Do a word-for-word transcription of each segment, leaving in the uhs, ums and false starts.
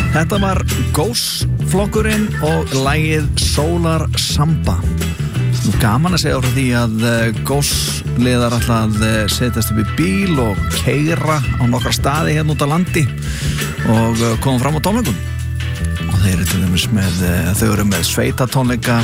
Þetta var Ghost-flokkurinn og lagið Solar Samba. Nú gaman að segja frá því að Ghost-liðar alltaf að setjast upp í bíl og keyra á nokkra staði hérna út á landi og koma fram á tónleikum. Og þeir eru til dæmis með, þau eru með sveitatónleika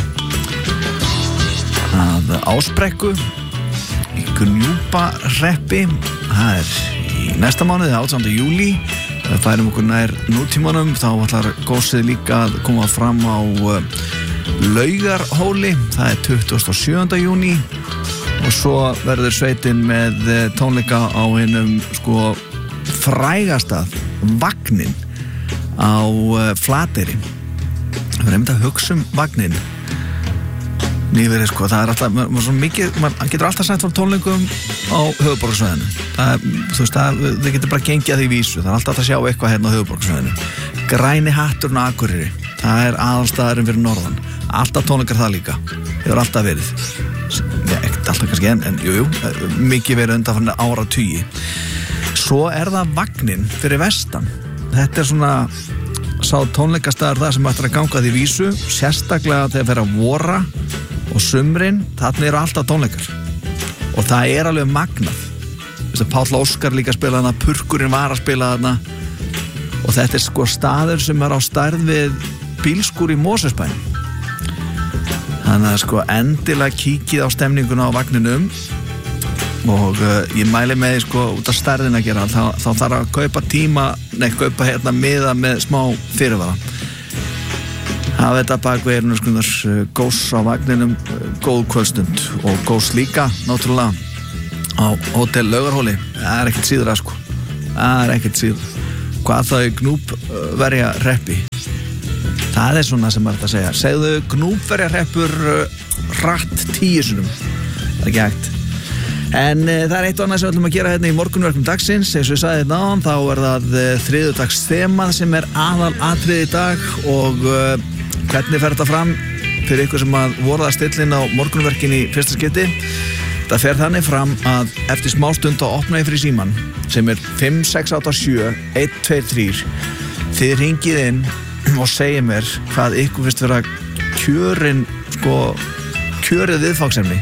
að Ásbrekku í Gnjúparhreppi. Það er í næsta mánuði, átjánda júlí. Það færum okkur nær nútímanum, þá ætlar Gósið líka að koma fram á Laugarhóli, það er tuttugasta og sjöunda júní og svo verður sveitin með tónleika á hinum sko frægasta vagnin á Flateyri. Það er einmitt að hugsa um vagnin. Nýverið sko, það er alltaf, maður svo mikið, maður getur alltaf sagt frá tónleikum á höfuðborgarsvæðinu. Það er, þú veist, það, þið getur bara gengið að því vísu, það er alltaf að sjá eitthvað hérna á höfuðborgarsvæðinu. Græni hatturinn á Akureyri, það er aðalstaðurinn fyrir norðan. Alltaf tónleikar það líka, hefur alltaf verið. Ja, ekkert alltaf kannski en, en jú, jú, mikið verið undanfarandi áratugi. Svo er það vagnin fyrir vestan. Þetta er svona sá tónleikastaður það sem ættir að ganga því vísu, sérstaklega þegar fer að vora og sumrin, þarna eru alltaf tónleikar og það er alveg magnað. Þessi Páll Óskar líka spila þarna, Purkurinn var að spila þarna og þetta er sko staður sem er á stærð við bílskúr í Mosfellsbænum. Þannig að sko endilega kíkið á stemninguna á vagninum og uh, ég mæli með sko út af stærðin að gera þá, þá þarf að kaupa tíma nei, kaupa hérna miða með smá fyrirvara. Hafa þetta bakvegirinn skunnar uh, Ghost á vagninum, uh, góð kvöldstund og Ghost líka náttúrulega á Hótel Laugarhóli. Það er ekkert síður að sko það er ekkert síður. Hvað þau Gnúpverjahreppi, það er svona sem er þetta að segja. Segðu Gnúpverjahreppur uh, hratt tíusunum, það er ekki hægt. En e, það er eitt og annað sem við ætlum að gera hérna í morgunverkum dagsins. Eins og ég sagði þetta áðan, þá er það e, þriðjudagsþemað sem er aðal atriði í dag og e, hvernig fer þetta fram fyrir ykkur sem að voru það stillin á morgunverkin í fyrsta skipti. Það fer þannig fram að eftir smá stund þá opna ég fyrir síman sem er fimm sex átta sjö eitt tveir þrír. Þið hringið inn og segið mér hvað ykkur finnst vera kjörin, sko, kjörið viðfangsefni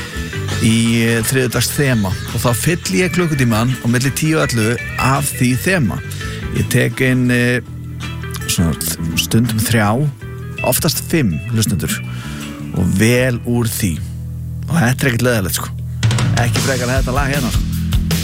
í þriðjudags þema og þá fyll ég klukkutíman og milli tíu og ellefu af því þema. Ég tek inn e, svona, stundum þrjá, oftast fimm hlustendur og vel úr því og þetta er ekkert leðilegt sko, ekki frekar þetta lag hérna sko.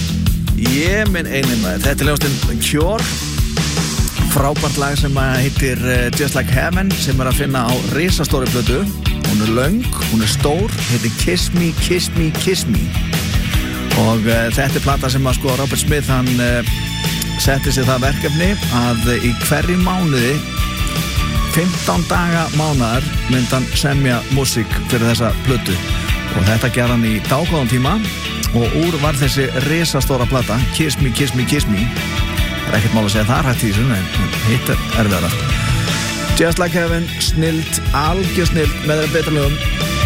Ég minn einnig maður, þetta er hljómsveitin Cure, frábært lag sem heitir Just Like Heaven sem er að finna á risastóri plötu. Hún er löng, hún er stór, heitir Kiss Me, Kiss Me, Kiss Me og uh, þetta er plata sem að sko Robert Smith hann uh, setti sér það verkefni að uh, í hverju mánuði fimmtán daga mánaðar myndi hann semja músík fyrir þessa plötu og þetta gerði hann í dágóðan tíma og úr var þessi risastóra plata Kiss Me, Kiss Me, Kiss Me. Það er ekkert mál að segja það rætt í þessu en hitt er erfiðara. Just Like Heaven, snild, algjör snild með þeirra betra lögum.